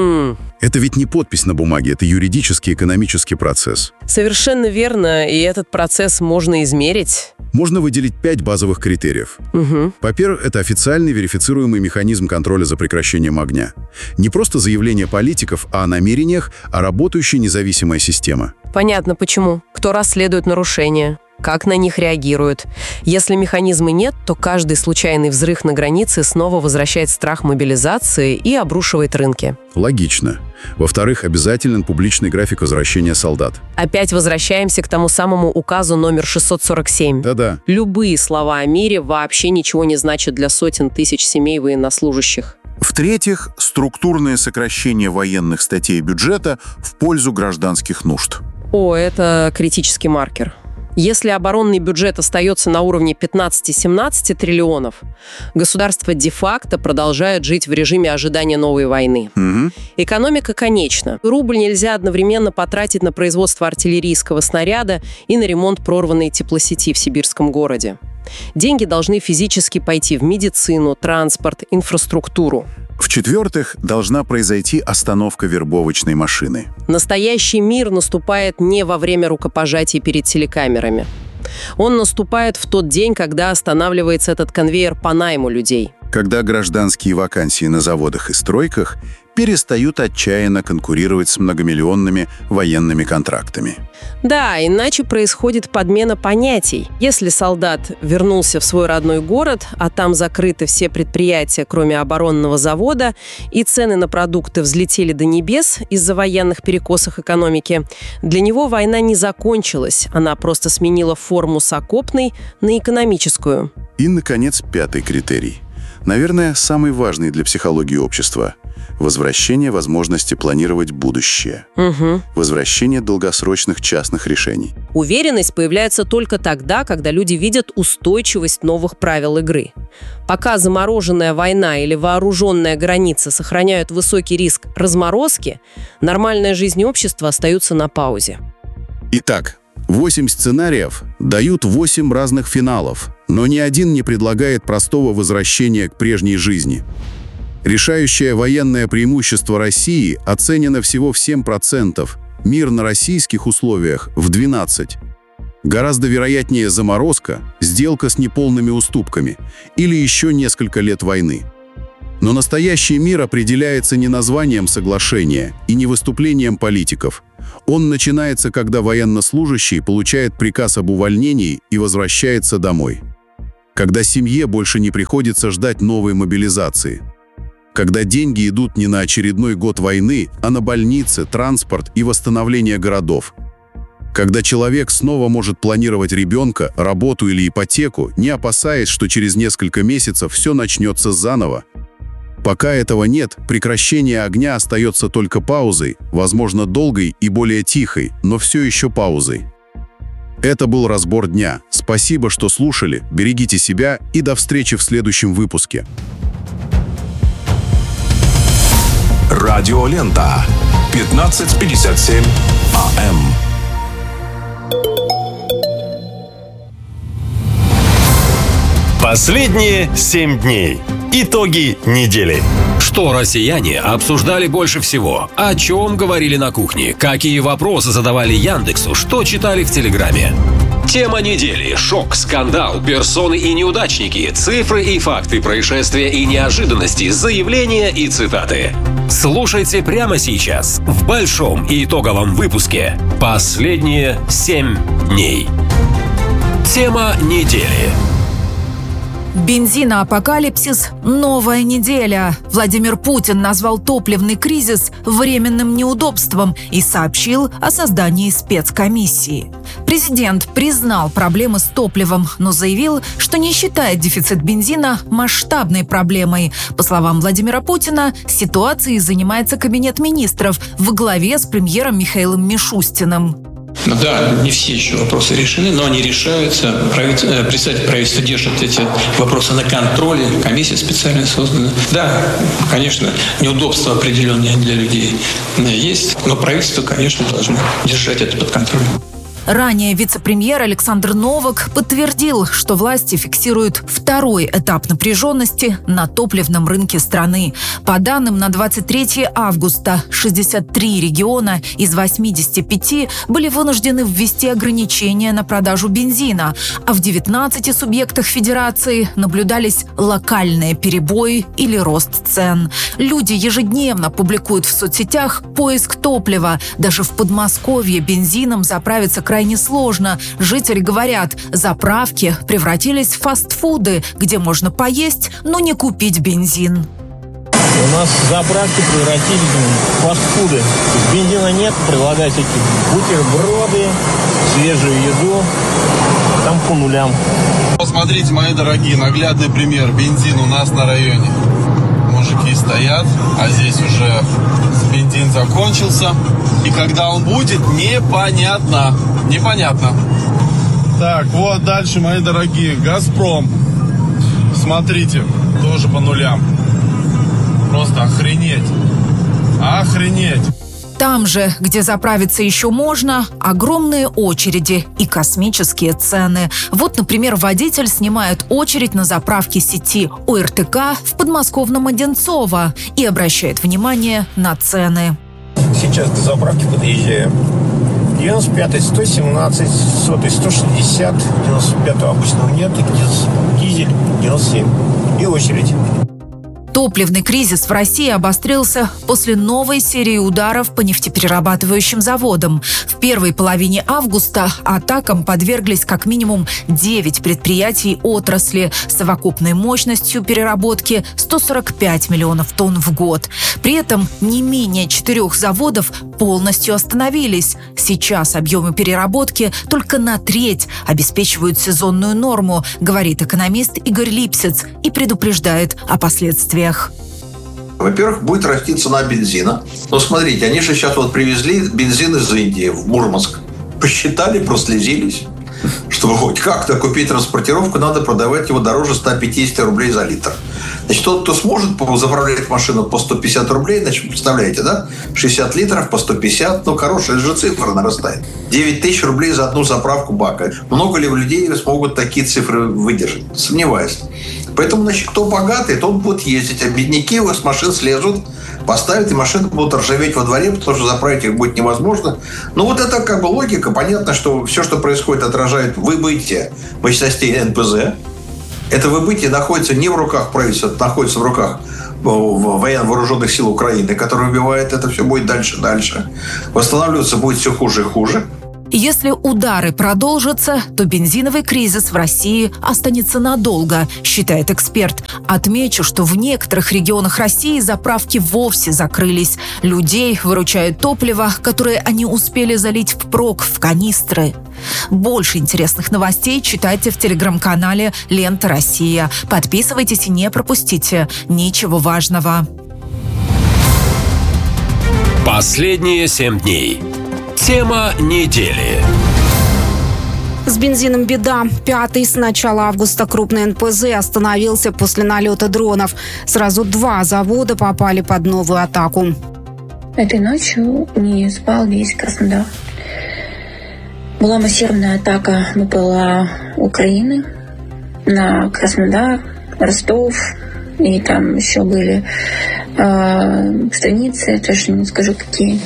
R: Это ведь не подпись на бумаге, это юридический, экономический процесс.
S: Совершенно верно, и этот процесс можно измерить.
R: Можно выделить 5 базовых критериев. Во-первых, это официальный верифицируемый механизм контроля за прекращением огня. Не просто заявление политиков о намерениях, а работающая независимая система.
S: Понятно почему. Кто расследует нарушения? Как на них реагируют? Если механизма нет, то каждый случайный взрыв на границе снова возвращает страх мобилизации и обрушивает рынки.
R: Логично. Во-вторых, обязателен публичный график возвращения солдат.
S: Опять возвращаемся к тому самому указу номер 647.
R: Да-да.
S: Любые слова о мире вообще ничего не значат для сотен тысяч семей военнослужащих.
R: В-третьих, структурное сокращение военных статей бюджета в пользу гражданских нужд.
S: Это критический маркер. Если оборонный бюджет остается на уровне 15-17 триллионов, государство де-факто продолжает жить в режиме ожидания новой войны. Экономика конечна. Рубль нельзя одновременно потратить на производство артиллерийского снаряда и на ремонт прорванной теплосети в сибирском городе. Деньги должны физически пойти в медицину, транспорт, инфраструктуру.
R: В-четвертых, должна произойти остановка вербовочной машины.
S: Настоящий мир наступает не во время рукопожатий перед телекамерами. Он наступает в тот день, когда останавливается этот конвейер по найму людей.
R: когда гражданские вакансии на заводах и стройках перестают отчаянно конкурировать с многомиллионными военными контрактами.
S: Да, иначе происходит подмена понятий. Если солдат вернулся в свой родной город, а там закрыты все предприятия, кроме оборонного завода, и цены на продукты взлетели до небес из-за военных перекосов экономики, для него война не закончилась, она просто сменила форму с окопной на экономическую.
R: И, наконец, 5-й критерий. Наверное, самый важный для психологии общества – возвращение возможности планировать будущее. Возвращение долгосрочных частных решений.
S: Уверенность появляется только тогда, когда люди видят устойчивость новых правил игры. Пока замороженная война или вооруженная граница сохраняют высокий риск разморозки, нормальная жизнь общества остается на паузе.
R: Итак, 8 сценариев дают 8 разных финалов, но ни один не предлагает простого возвращения к прежней жизни. Решающее военное преимущество России оценено всего в 7%, мир на российских условиях в 12%. Гораздо вероятнее заморозка, сделка с неполными уступками или еще несколько лет войны. Но настоящий мир определяется не названием соглашения и не выступлением политиков. Он начинается, когда военнослужащий получает приказ об увольнении и возвращается домой. Когда семье больше не приходится ждать новой мобилизации. Когда деньги идут не на очередной год войны, а на больницы, транспорт и восстановление городов. Когда человек снова может планировать ребенка, работу или ипотеку, не опасаясь, что через несколько месяцев все начнется заново. Пока этого нет, прекращение огня остается только паузой, возможно, долгой и более тихой, но все еще паузой. Это был разбор дня. Спасибо, что слушали, берегите себя и до встречи в следующем выпуске.
E: Радиолента. 15:57 АМ.
C: Последние 7 дней. Итоги недели. Что россияне обсуждали больше всего? О чем говорили на кухне? Какие вопросы задавали Яндексу? Что читали в Телеграме? Тема недели. Шок, скандал, персоны и неудачники, цифры и факты, происшествия и неожиданности, заявления и цитаты. Слушайте прямо сейчас в большом и итоговом выпуске «Последние 7 дней». Тема недели.
B: Бензиноапокалипсис – новая неделя. Владимир Путин назвал топливный кризис временным неудобством и сообщил о создании спецкомиссии. Президент признал проблемы с топливом, но заявил, что не считает дефицит бензина масштабной проблемой. По словам Владимира Путина, ситуацией занимается Кабинет министров во главе с премьером Михаилом Мишустиным.
T: Да, не все еще вопросы решены, но они решаются. Представитель правительства держит эти вопросы на контроле, комиссия специально создана. Да, конечно, неудобства определенные для людей есть, но правительство, конечно, должно держать это под контролем.
B: Ранее вице-премьер Александр Новак подтвердил, что власти фиксируют второй этап напряженности на топливном рынке страны. По данным на 23 августа, 63 региона из 85 были вынуждены ввести ограничения на продажу бензина, а в 19 субъектах федерации наблюдались локальные перебои или рост цен. Люди ежедневно публикуют в соцсетях поиск топлива. Даже в Подмосковье бензином заправиться крайне сложно. Жители говорят, заправки превратились в фастфуды, где можно поесть, но не купить бензин.
U: У нас заправки превратились в фастфуды. Бензина нет, предлагают эти бутерброды, свежую еду, там по нулям.
V: Посмотрите, мои дорогие, наглядный пример. Бензин у нас на районе. Мужики стоят, а здесь уже бензин закончился. И когда он будет, непонятно. Непонятно. Так, вот дальше, мои дорогие, «Газпром». Смотрите, тоже по нулям. Просто охренеть. Охренеть.
B: Там же, где заправиться еще можно, огромные очереди и космические цены. Вот, например, водитель снимает очередь на заправке сети ОРТК в подмосковном Одинцово и обращает внимание на цены.
U: Сейчас до заправки подъезжаем. 95-й 117, 100-й 160, 95-го обычного нет, дизель 97. и очередь.
B: Топливный кризис в России обострился после новой серии ударов по нефтеперерабатывающим заводам. В первой половине августа атакам подверглись как минимум 9 предприятий отрасли с совокупной мощностью переработки 145 миллионов тонн в год. При этом не менее 4 заводов полностью остановились. Сейчас объемы переработки только на треть обеспечивают сезонную норму, говорит экономист Игорь Липсец и предупреждает о последствиях.
A: Во-первых, будет расти цена бензина. Но смотрите, они же сейчас вот привезли бензин из Индии в Мурманск. Посчитали, прослезились. Чтобы хоть как-то купить транспортировку, надо продавать его дороже 150 рублей за литр. Значит, тот, кто сможет заправлять машину по 150 рублей, значит, представляете, да? 60 литров по 150, хорошая же цифра нарастает. 9 тысяч рублей за одну заправку бака. Много ли людей смогут такие цифры выдержать? Сомневаюсь. Поэтому, значит, кто богатый, тот будет ездить, а бедняки с машин слезут, поставят, и машины будут ржаветь во дворе, потому что заправить их будет невозможно. Вот это как бы логика. Понятно, что все, что происходит, отражает выбытие мощностей НПЗ. Это выбытие находится не в руках правительства, это находится в руках военно-вооруженных сил Украины, которые убивают. Это все будет дальше. Восстанавливаться будет все хуже и хуже.
B: Если удары продолжатся, то бензиновый кризис в России останется надолго, считает эксперт. Отмечу, что в некоторых регионах России заправки вовсе закрылись. Людей выручает топливо, которое они успели залить впрок в канистры. Больше интересных новостей читайте в телеграм-канале «Лента Россия». Подписывайтесь и не пропустите ничего важного.
C: Последние 7 дней. Тема недели.
D: С бензином беда. 5-й с начала августа крупный НПЗ остановился после налета дронов. Сразу 2 завода попали под новую атаку.
M: Этой ночью не спал весь Краснодар. Была массированная атака БПЛА Украины на Краснодар, Ростов, и там еще были станицы, точно не скажу какие.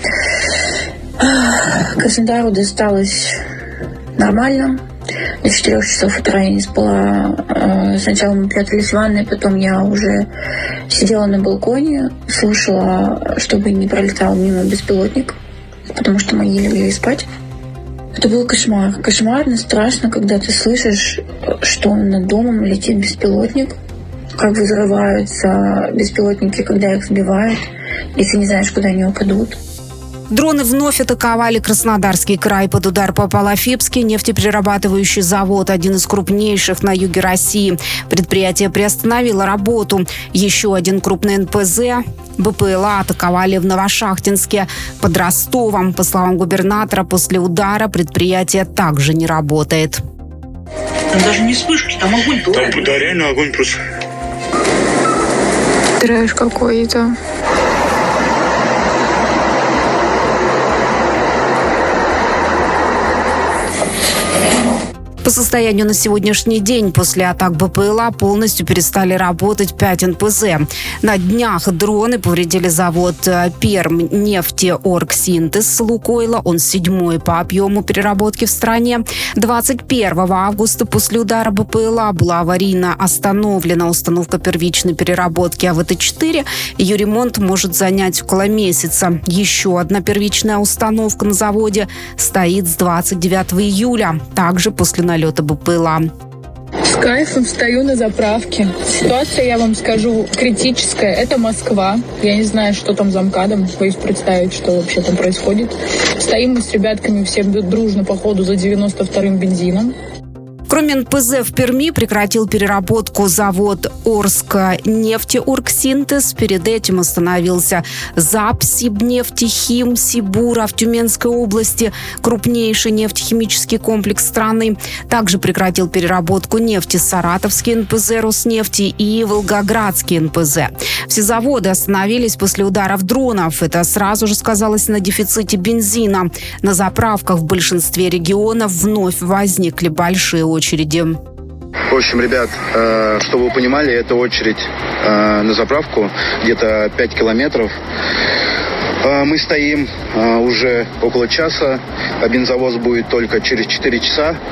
M: Краснодару досталось нормально. До 4 часов утра я не спала. Сначала мы прятались в ванной, потом я уже сидела на балконе, слушала, чтобы не пролетал мимо беспилотник, потому что мы еле легли спать. Это был кошмар. Кошмарно, страшно, когда ты слышишь, что над домом летит беспилотник, как взрываются беспилотники, когда их сбивают, и ты не знаешь, куда они упадут.
D: Дроны вновь атаковали Краснодарский край. Под удар попал Афипский нефтеперерабатывающий завод, один из крупнейших на юге России. Предприятие приостановило работу. Еще один крупный НПЗ БПЛА атаковали в Новошахтинске. Под Ростовом, по словам губернатора, после удара предприятие также не работает.
F: Там даже не вспышки, там огонь. Там реально огонь просто.
M: Трэш какой-то.
D: По состоянию на сегодняшний день после атак БПЛА полностью перестали работать 5 НПЗ. На днях дроны повредили завод Пермнефтеоргсинтез Лукойла. Он 7-й по объему переработки в стране. 21 августа после удара БПЛА была аварийно остановлена установка первичной переработки АВТ-4. Ее ремонт может занять около месяца. Еще одна первичная установка на заводе стоит с 29 июля. Также после налета БПЛА.
W: С кайфом стою на заправке. Ситуация, я вам скажу, критическая. Это Москва. Я не знаю, что там за МКАДом. Боюсь представить, что вообще там происходит. Стоим мы с ребятками все дружно по ходу за 92-м бензином.
D: Кроме НПЗ в Перми прекратил переработку завод Орскнефтеоргсинтез. Перед этим остановился Запсибнефтехим Сибура в Тюменской области, крупнейший нефтехимический комплекс страны. Также прекратил переработку нефти Саратовский НПЗ Роснефти и Волгоградский НПЗ. Все заводы остановились после ударов дронов. Это сразу же сказалось на дефиците бензина. На заправках в большинстве регионов вновь возникли большие очереди.
X: В общем, ребят, чтобы вы понимали, это очередь на заправку где-то 5 километров. Мы стоим уже около часа, а бензовоз будет только через 4 часа.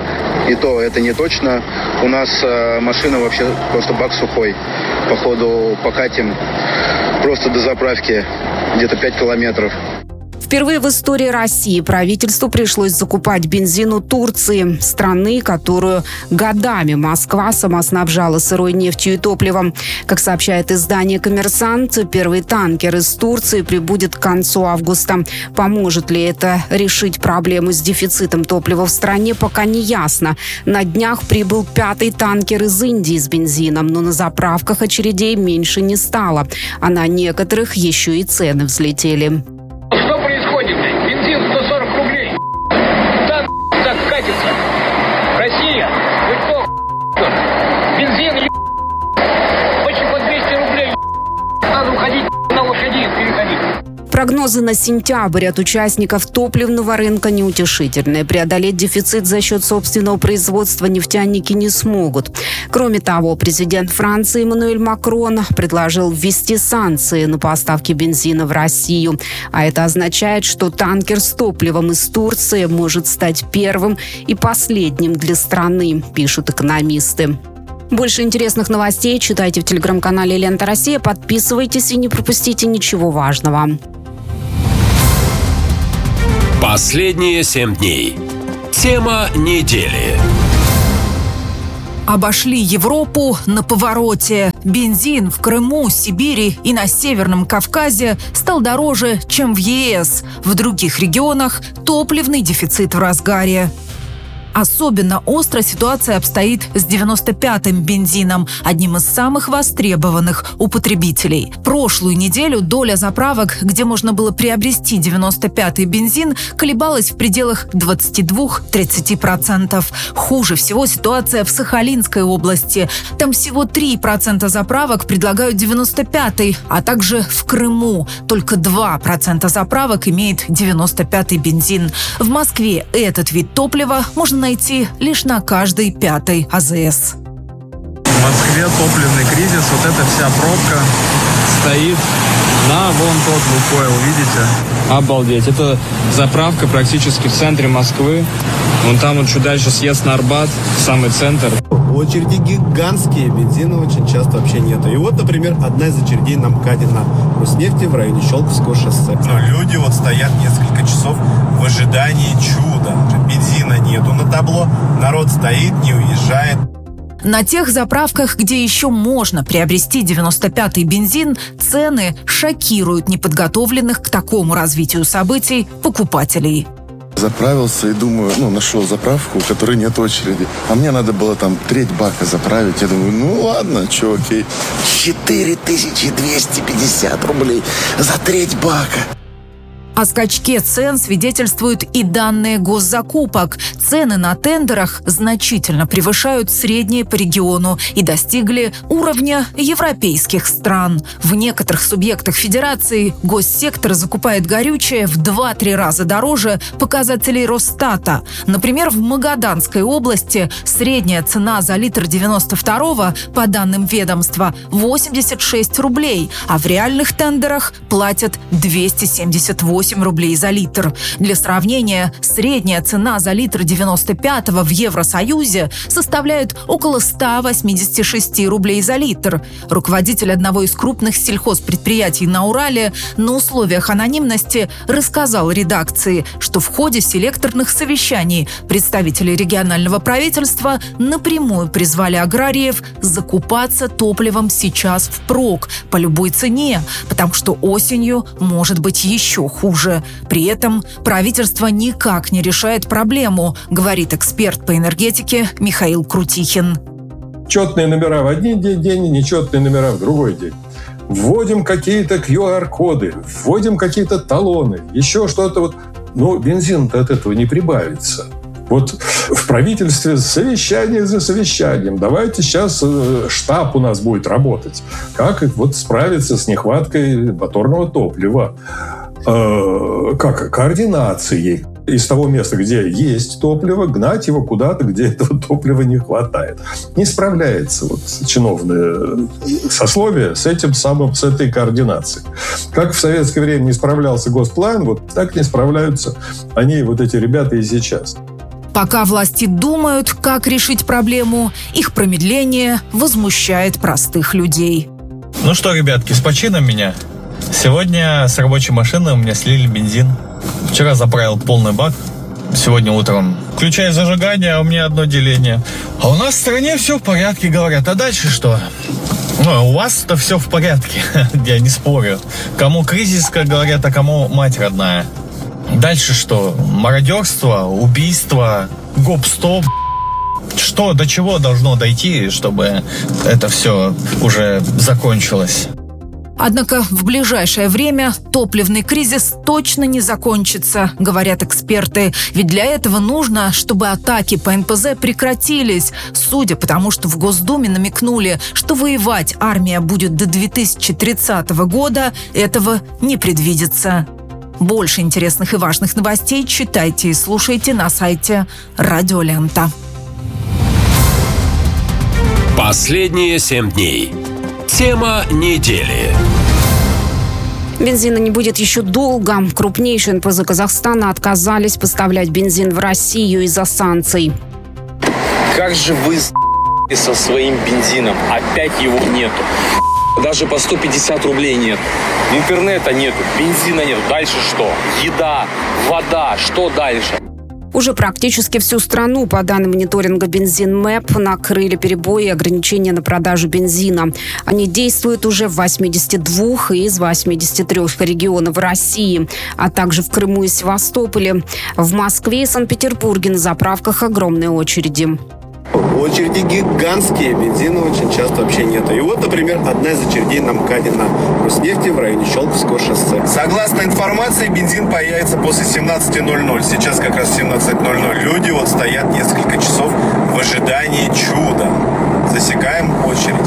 X: И то это не точно. У нас машина вообще просто бак сухой. Походу покатим просто до заправки где-то 5 километров.
D: Впервые в истории России правительству пришлось закупать бензин у Турции, страны, которую годами Москва самоснабжала сырой нефтью и топливом. Как сообщает издание «Коммерсант», первый танкер из Турции прибудет к концу августа. Поможет ли это решить проблему с дефицитом топлива в стране, пока не ясно. На днях прибыл 5-й танкер из Индии с бензином, но на заправках очередей меньше не стало. А на некоторых еще и цены взлетели.
G: Бензин 140 рублей. Так катится. Россия, вы кто? Бензин, почти по 200 рублей. Надо уходить на лошади, переходить.
D: Прогнозы на сентябрь от участников топливного рынка неутешительные. Преодолеть дефицит за счет собственного производства нефтяники не смогут. Кроме того, президент Франции Эммануэль Макрон предложил ввести санкции на поставки бензина в Россию. А это означает, что танкер с топливом из Турции может стать первым и последним для страны, пишут экономисты. Больше интересных новостей читайте в телеграм-канале «Лента Россия». Подписывайтесь и не пропустите ничего важного.
C: Последние 7 дней. Тема недели.
B: Обошли Европу на повороте. Бензин в Крыму, Сибири и на Северном Кавказе стал дороже, чем в ЕС. В других регионах топливный дефицит в разгаре. Особенно остро ситуация обстоит с 95-м бензином, одним из самых востребованных у потребителей. Прошлую неделю доля заправок, где можно было приобрести 95-й бензин, колебалась в пределах 22-30%. Хуже всего ситуация в Сахалинской области. Там всего 3% заправок предлагают 95-й, а также в Крыму. Только 2% заправок имеет 95-й бензин. В Москве этот вид топлива можно найти лишь на каждой 5-й АЗС.
H: В Москве топливный кризис, вот эта вся пробка стоит на вон тот Лукойл, видите? Обалдеть, это заправка практически в центре Москвы. Вон там вот чуть дальше съезд на Арбат, самый центр.
I: Очереди гигантские, бензина очень часто вообще нету. И вот, например, одна из очередей на МКАДе на Роснефти в районе Щелковского шоссе.
J: Но люди вот стоят несколько часов в ожидании чуда. Бензина нету на табло, народ стоит, не уезжает.
B: На тех заправках, где еще можно приобрести 95-й бензин, цены шокируют неподготовленных к такому развитию событий покупателей.
Y: Заправился и думаю, нашел заправку, у которой нет очереди. А мне надо было там треть бака заправить. Я думаю, ладно, окей. 4250 рублей за треть бака.
B: О скачке цен свидетельствуют и данные госзакупок. Цены на тендерах значительно превышают средние по региону и достигли уровня европейских стран. В некоторых субъектах федерации госсектор закупает горючее в 2-3 раза дороже показателей Росстата. Например, в Магаданской области средняя цена за литр 92-го, по данным ведомства, 86 рублей, а в реальных тендерах платят 278 рублей за литр. Для сравнения, средняя цена за литр 95-го в Евросоюзе составляет около 186 рублей за литр. Руководитель одного из крупных сельхозпредприятий на Урале на условиях анонимности рассказал редакции, что в ходе селекторных совещаний представители регионального правительства напрямую призвали аграриев закупаться топливом сейчас впрок по любой цене, потому что осенью может быть еще хуже. При этом правительство никак не решает проблему, говорит эксперт по энергетике Михаил Крутихин.
Z: Четные номера в один день, нечетные номера в другой день. Вводим какие-то QR-коды, вводим какие-то талоны, еще что-то. Бензин-то от этого не прибавится. Вот в правительстве совещание за совещанием. Давайте сейчас штаб у нас будет работать. Как справиться с нехваткой моторного топлива. Координацией из того места, где есть топливо, гнать его куда-то, где этого топлива не хватает. Не справляется чиновное сословие с этой координацией. Как в советское время не справлялся Госплан, так не справляются они, эти ребята, и сейчас.
B: Пока власти думают, как решить проблему, их промедление возмущает простых людей.
H: Ну что, ребятки, с почином меня. Сегодня с рабочей машины у меня слили бензин. Вчера заправил полный бак. Сегодня утром включаю зажигание, а у меня одно деление. А у нас в стране все в порядке, говорят. А дальше что? Ну, у вас-то все в порядке. Я не спорю. Кому кризис, как говорят, а кому мать родная. Дальше что? Мародерство, убийство, гоп-стоп. Что, до чего должно дойти, чтобы это все уже закончилось?
B: Однако в ближайшее время топливный кризис точно не закончится, говорят эксперты. Ведь для этого нужно, чтобы атаки по НПЗ прекратились. Судя по тому, что в Госдуме намекнули, что воевать армия будет до 2030 года, этого не предвидится. Больше интересных и важных новостей читайте и слушайте на сайте Радио Лента.
C: Последние 7 дней. Тема недели.
D: Бензина не будет еще долго. Крупнейшие НПЗ Казахстана отказались поставлять бензин в Россию из-за санкций.
K: Как же вы со своим бензином? Опять его нету. Даже по 150 рублей нет. Интернета нету, бензина нет. Дальше что? Еда, вода. Что дальше?
D: Уже практически всю страну, по данным мониторинга «Бензин-Мэп», накрыли перебои и ограничения на продажу бензина. Они действуют уже в 82 из 83 регионов России, а также в Крыму и Севастополе. В Москве и Санкт-Петербурге на заправках огромные очереди.
I: Очереди гигантские, бензина очень часто вообще нет. И вот, например, одна из очередей на МКАДе на Роснефти в районе Щелковского шоссе.
J: Согласно информации, бензин появится после 17:00. Сейчас как раз 17:00. Люди вот стоят несколько часов в ожидании чуда. Засекаем очередь.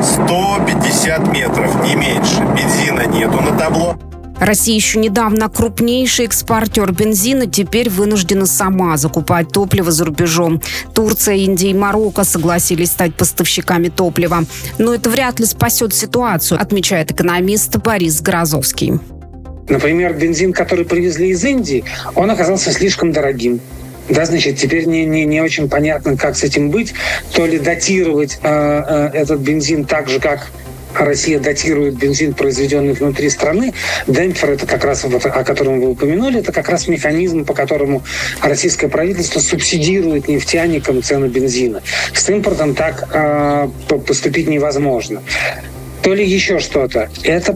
J: 150 метров, не меньше. Бензина нету на табло.
D: Россия еще недавно крупнейший экспортер бензина, теперь вынуждена сама закупать топливо за рубежом. Турция, Индия и Марокко согласились стать поставщиками топлива. Но это вряд ли спасет ситуацию, отмечает экономист Борис Грозовский.
L: Например, бензин, который привезли из Индии, он оказался слишком дорогим. Да, значит, теперь не очень понятно, как с этим быть. То ли датировать этот бензин так же, как Россия датирует бензин, произведенный внутри страны. Демпфер, это как раз, о котором вы упомянули, это как раз механизм, по которому российское правительство субсидирует нефтяникам цену бензина. С импортом так поступить невозможно. То ли еще что-то. Это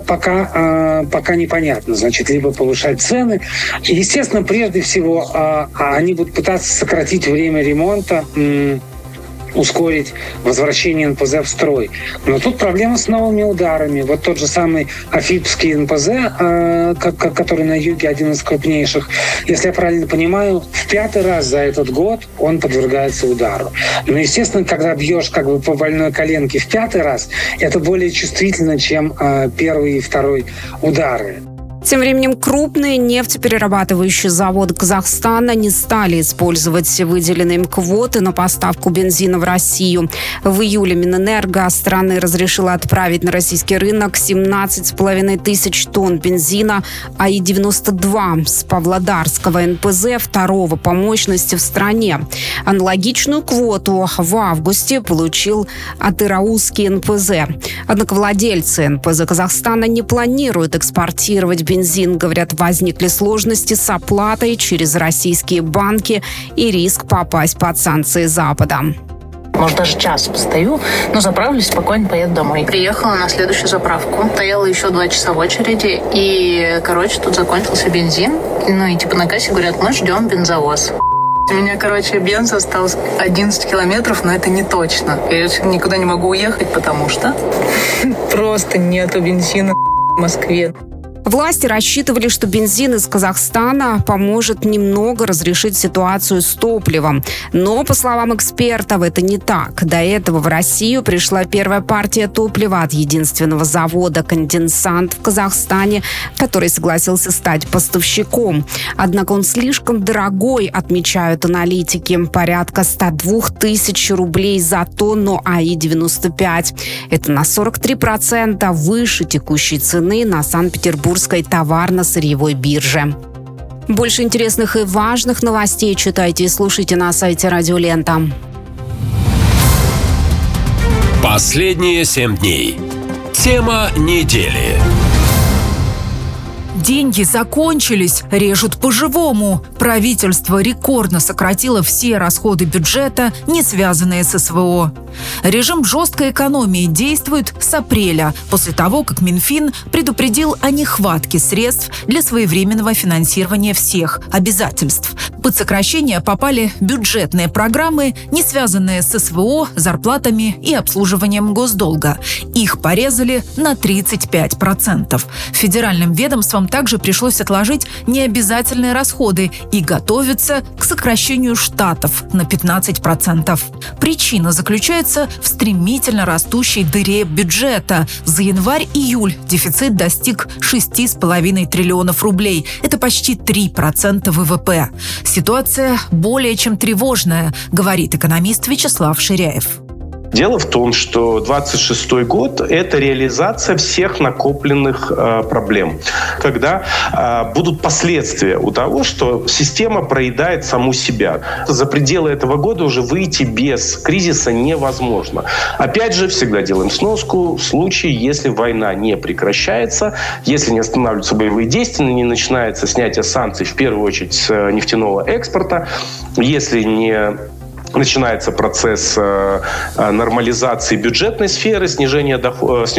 L: пока непонятно. Значит, либо повышать цены. Естественно, прежде всего, они будут пытаться сократить время ремонта, ускорить возвращение НПЗ в строй. Но тут проблема с новыми ударами. Вот тот же самый Афипский НПЗ, который на юге один из крупнейших, если я правильно понимаю, в 5-й раз за этот год он подвергается удару. Но, естественно, когда бьешь как бы по больной коленке в 5-й раз, это более чувствительно, чем первый и второй удары.
D: Тем временем крупные нефтеперерабатывающие заводы Казахстана не стали использовать выделенные им квоты на поставку бензина в Россию. В июле Минэнерго страны разрешила отправить на российский рынок 17,5 тысяч тонн бензина АИ-92 с Павлодарского НПЗ, второго по мощности в стране. Аналогичную квоту в августе получил Атыраузский НПЗ. Однако владельцы НПЗ Казахстана не планируют экспортировать бензин. Говорят, возникли сложности с оплатой через российские банки и риск попасть под санкции Запада.
F: Может, даже час постою, но заправлюсь, спокойно поеду домой. Приехала на следующую заправку. Стояла еще 2 часа в очереди. И, тут закончился бензин. И на кассе говорят, мы ждем бензовоз. У меня, бенз осталось 11 километров, но это не точно. Я никуда не могу уехать, потому что просто нету бензина в Москве.
D: Власти рассчитывали, что бензин из Казахстана поможет немного разрешить ситуацию с топливом. Но, по словам экспертов, это не так. До этого в Россию пришла первая партия топлива от единственного завода «Конденсант» в Казахстане, который согласился стать поставщиком. Однако он слишком дорогой, отмечают аналитики. Порядка 102 тысяч рублей за тонну АИ-95. Это на 43% выше текущей цены на Санкт-Петербургской товарно-сырьевой бирже. Больше интересных и важных новостей читайте и слушайте на сайте Радио Лента.
C: Последние 7 дней. Тема недели.
B: Деньги закончились, режут по-живому. Правительство рекордно сократило все расходы бюджета, не связанные с СВО. Режим жесткой экономии действует с апреля, после того, как Минфин предупредил о нехватке средств для своевременного финансирования всех обязательств. Под сокращение попали бюджетные программы, не связанные с СВО, зарплатами и обслуживанием госдолга. Их порезали на 35%. Федеральным ведомствам также пришлось отложить необязательные расходы и готовиться к сокращению штатов на 15%. Причина заключается в стремительно растущей дыре бюджета. За январь-июль дефицит достиг 6,5 триллионов рублей. Это почти 3% ВВП. Ситуация более чем тревожная, говорит экономист Вячеслав Ширяев.
N: Дело в том, что 26 год – это реализация всех накопленных проблем, когда будут последствия у того, что система проедает саму себя. За пределы этого года уже выйти без кризиса невозможно. Опять же, всегда делаем сноску в случае, если война не прекращается, если не останавливаются боевые действия, не начинается снятие санкций, в первую очередь, с нефтяного экспорта, если не начинается процесс нормализации бюджетной сферы, снижения